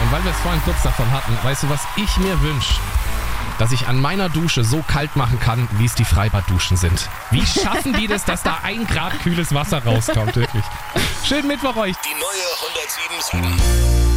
Und weil wir es vorhin kurz davon hatten, weißt du, was ich mir wünsche? Dass ich an meiner Dusche so kalt machen kann, wie es die Freibadduschen sind. Wie schaffen die das, dass da 1 Grad kühles Wasser rauskommt, wirklich? Schönen Mittwoch euch. Die neue 107.7